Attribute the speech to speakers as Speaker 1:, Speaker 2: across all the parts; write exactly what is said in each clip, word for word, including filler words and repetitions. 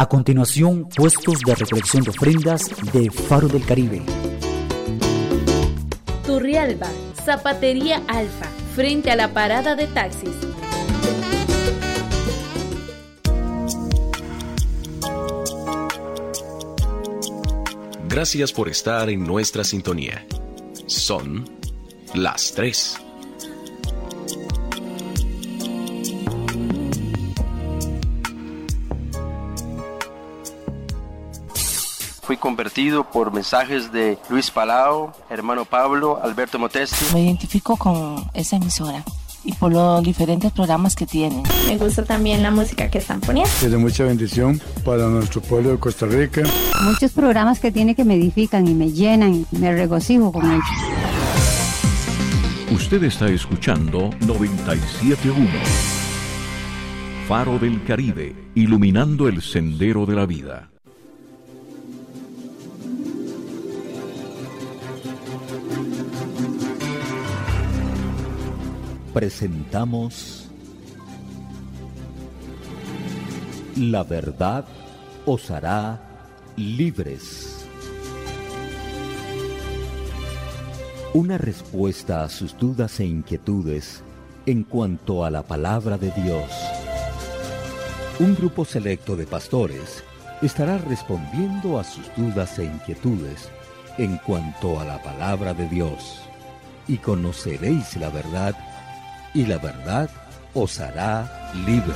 Speaker 1: A continuación, puestos de recolección de ofrendas de Faro del Caribe.
Speaker 2: Turrialba, Zapatería Alfa, frente a la parada de taxis.
Speaker 3: Gracias por estar en nuestra sintonía. Son las tres.
Speaker 4: Fui convertido por mensajes de Luis Palau, hermano Pablo, Alberto Motesti.
Speaker 5: Me identifico con esa emisora y por los diferentes programas que tienen.
Speaker 6: Me gusta también la música que están poniendo.
Speaker 7: Es de mucha bendición para nuestro pueblo de Costa Rica.
Speaker 8: Muchos programas que tiene que me edifican y me llenan, me regocijo con ellos.
Speaker 9: Usted está escuchando noventa y siete punto uno. Faro del Caribe, iluminando el sendero de la vida.
Speaker 1: Presentamos La verdad os hará libres. Una respuesta a sus dudas e inquietudes en cuanto a la palabra de Dios. Un grupo selecto de pastores estará respondiendo a sus dudas e inquietudes en cuanto a la palabra de Dios. Y conoceréis la verdad, y la verdad os hará libres.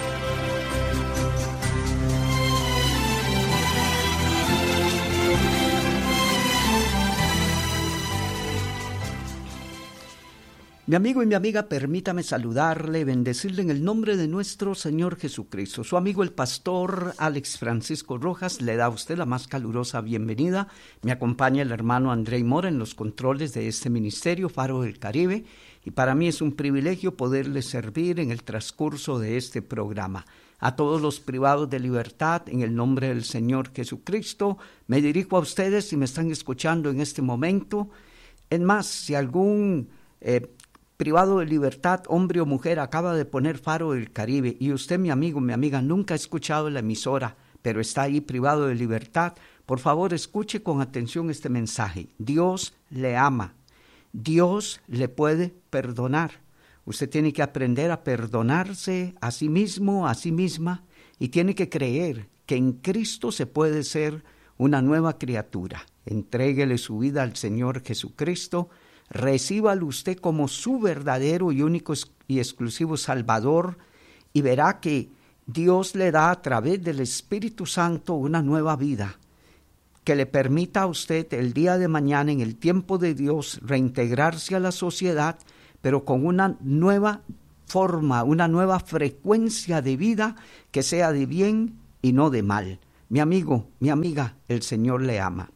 Speaker 10: Mi amigo y mi amiga, permítame saludarle, bendecirle en el nombre de nuestro Señor Jesucristo. Su amigo el pastor Alex Francisco Rojas le da a usted la más calurosa bienvenida. Me acompaña el hermano André Mora en los controles de este ministerio, Faro del Caribe, y para mí es un privilegio poderle servir en el transcurso de este programa. A todos los privados de libertad, en el nombre del Señor Jesucristo, me dirijo a ustedes si me están escuchando en este momento. Es más, si algún eh, privado de libertad, hombre o mujer, acaba de poner Faro del Caribe y usted, mi amigo, mi amiga, nunca ha escuchado la emisora, pero está ahí privado de libertad, por favor escuche con atención este mensaje. Dios le ama. Dios le puede perdonar. Usted tiene que aprender a perdonarse a sí mismo, a sí misma, y tiene que creer que en Cristo se puede ser una nueva criatura. Entréguele su vida al Señor Jesucristo, recíbalo usted como su verdadero y único y exclusivo Salvador, y verá que Dios le da a través del Espíritu Santo una nueva vida, que le permita a usted el día de mañana, en el tiempo de Dios, reintegrarse a la sociedad, pero con una nueva forma, una nueva frecuencia de vida que sea de bien y no de mal. Mi amigo, mi amiga, el Señor le ama.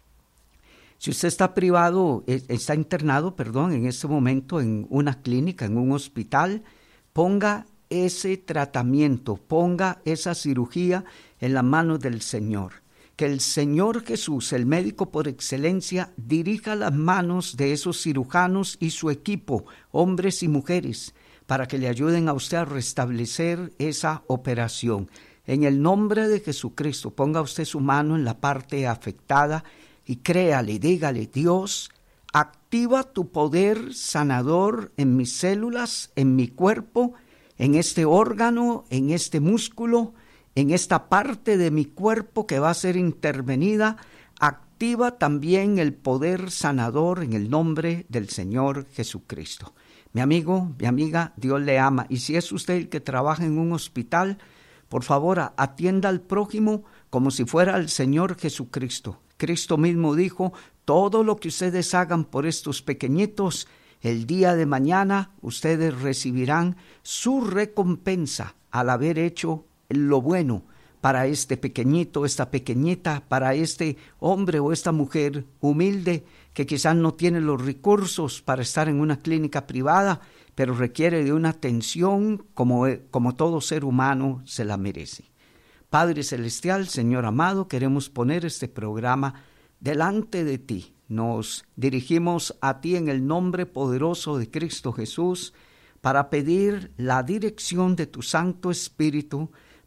Speaker 10: Si usted está privado, está internado, perdón, en este momento en una clínica, en un hospital, ponga ese tratamiento, ponga esa cirugía en las manos del Señor. Que el Señor Jesús, el médico por excelencia, dirija las manos de esos cirujanos y su equipo, hombres y mujeres, para que le ayuden a usted a restablecer esa operación. En el nombre de Jesucristo, ponga usted su mano en la parte afectada y créale, dígale: Dios, activa tu poder sanador en mis células, en mi cuerpo, en este órgano, en este músculo, en esta parte de mi cuerpo que va a ser intervenida. Activa también el poder sanador en el nombre del Señor Jesucristo. Mi amigo, mi amiga, Dios le ama. Y si es usted el que trabaja en un hospital, por favor, atienda al prójimo como si fuera el Señor Jesucristo. Cristo mismo dijo: todo lo que ustedes hagan por estos pequeñitos, el día de mañana ustedes recibirán su recompensa al haber hecho lo bueno para este pequeñito, esta pequeñita, para este hombre o esta mujer humilde que quizás no tiene los recursos para estar en una clínica privada, pero requiere de una atención como, como todo ser humano se la merece. Padre Celestial, Señor amado, queremos poner este programa delante de ti. Nos dirigimos a ti en el nombre poderoso de Cristo Jesús para pedir la dirección de tu Santo Espíritu,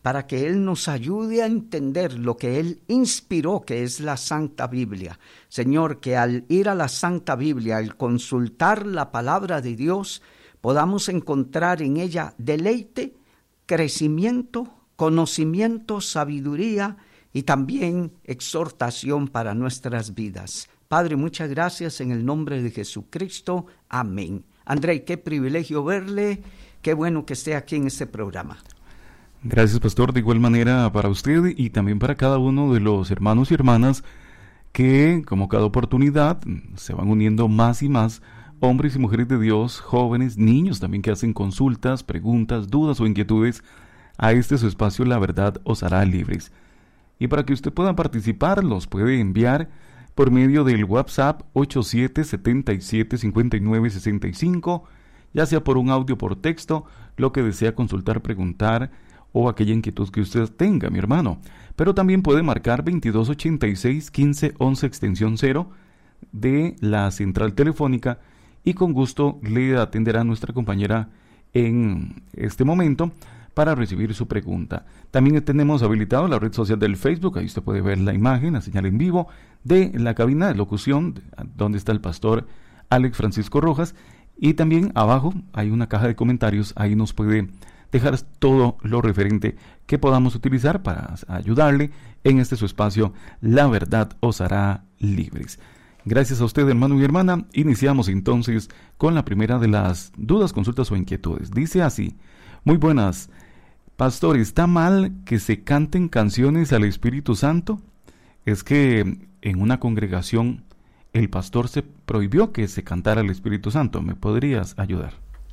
Speaker 10: para que Él nos ayude a entender lo que Él inspiró, que es la Santa Biblia. Señor, que al ir a la Santa Biblia, al consultar la palabra de Dios, podamos encontrar en ella deleite, crecimiento, conocimiento, sabiduría y también exhortación para nuestras vidas. Padre, muchas gracias en el nombre de Jesucristo. Amén. André, qué privilegio verle. Qué bueno que esté aquí en este programa.
Speaker 11: Gracias, pastor. De igual manera para usted y también para cada uno de los hermanos y hermanas que, como cada oportunidad, se van uniendo más y más hombres y mujeres de Dios, jóvenes, niños también que hacen consultas, preguntas, dudas o inquietudes a este su espacio La Verdad os hará libres. Y para que usted pueda participar, los puede enviar por medio del WhatsApp ocho siete siete siete cinco nueve seis cinco, ya sea por un audio o por texto, lo que desea consultar, preguntar o aquella inquietud que usted tenga, mi hermano. Pero también puede marcar veintidós ochenta y seis quince once extensión cero de la central telefónica y con gusto le atenderá nuestra compañera en este momento para recibir su pregunta. También tenemos habilitado la red social del Facebook, ahí usted puede ver la imagen, la señal en vivo de la cabina de locución donde está el pastor Alex Francisco Rojas, y también abajo hay una caja de comentarios, ahí nos puede dejar todo lo referente que podamos utilizar para ayudarle en este su espacio, La Verdad os hará libres. Gracias a usted, hermano y hermana. Iniciamos entonces con la primera de las dudas, consultas o inquietudes. Dice así: muy buenas, pastor, ¿está mal que se canten canciones al Espíritu Santo? Es que en una congregación el pastor se prohibió que se cantara al Espíritu Santo. ¿Me podrías ayudar?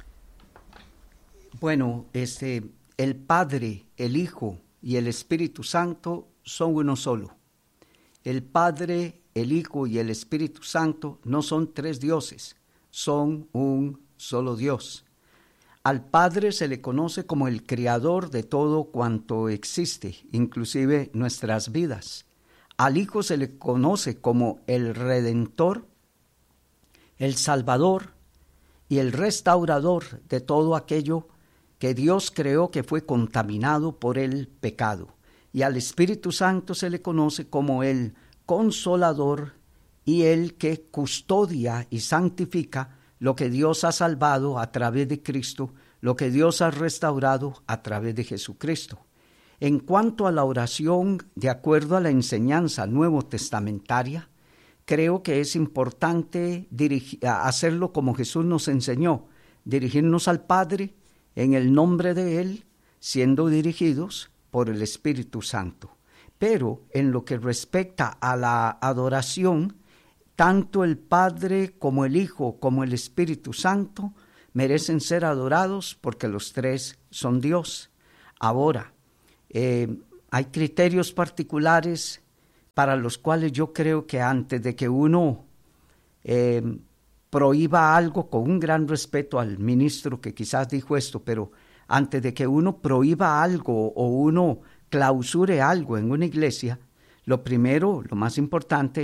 Speaker 10: Bueno, este, el Padre, el Hijo y el Espíritu Santo son uno solo. El Padre, el Hijo y el Espíritu Santo no son tres dioses, son un solo Dios. Al Padre se le conoce como el Creador de todo cuanto existe, inclusive nuestras vidas. Al Hijo se le conoce como el Redentor, el Salvador y el Restaurador de todo aquello que Dios creó que fue contaminado por el pecado. Y al Espíritu Santo se le conoce como el Consolador y el que custodia y santifica lo que Dios ha salvado a través de Cristo, lo que Dios ha restaurado a través de Jesucristo. En cuanto a la oración, de acuerdo a la enseñanza nuevo testamentaria, creo que es importante dirigir, hacerlo como Jesús nos enseñó, dirigirnos al Padre en el nombre de Él, siendo dirigidos por el Espíritu Santo. Pero en lo que respecta a la adoración, tanto el Padre como el Hijo como el Espíritu Santo merecen ser adorados porque los tres son Dios. Ahora, eh, hay criterios particulares para los cuales yo creo que antes de que uno eh, prohíba algo, con un gran respeto al ministro que quizás dijo esto, pero antes de que uno prohíba algo o uno clausure algo en una iglesia, lo primero, lo más importante